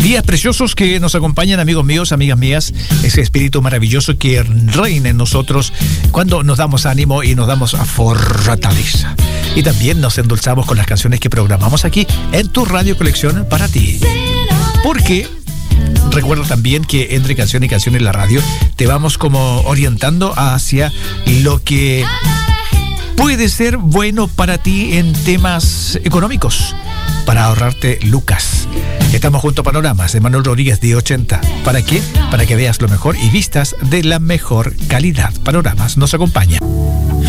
Días preciosos que nos acompañan, amigos míos, amigas mías. Ese espíritu maravilloso que reina en nosotros cuando nos damos ánimo y nos damos fortaleza. Y también nos endulzamos con las canciones que programamos aquí en tu Radio Colección para ti. Porque recuerda también que entre canción y canción en la radio te vamos como orientando hacia lo que puede ser bueno para ti en temas económicos, para ahorrarte lucas. Estamos junto a Panoramas de Manuel Rodríguez de 80. ¿Para qué? Para que veas lo mejor y vistas de la mejor calidad. Panoramas nos acompaña.